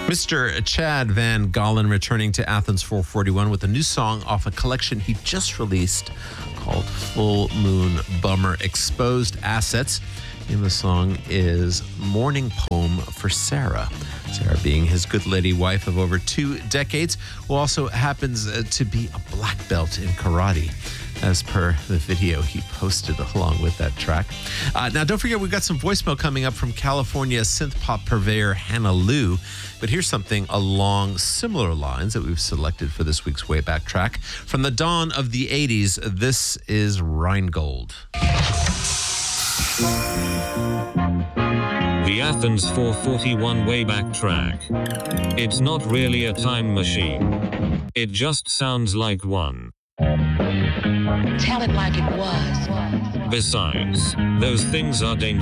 Mr. Chad Van Galen returning to Athens 441 with a new song off a collection he just released called Full Moon Bummer Exposed Assets. And the song is Morning Poem for Sarah. Sarah being his good lady wife of over 2 decades, who also happens to be a black belt in karate, as per the video he posted along with that track. Now, don't forget, we've got some voicemail coming up from California synth pop purveyor Hannah Lou. But here's something along similar lines that we've selected for this week's Wayback Track. From the dawn of the 80s, this is Rheingold. The Athens 441 Wayback Track. It's not really a time machine. It just sounds like one. Tell it like it was. Besides, those things are dangerous.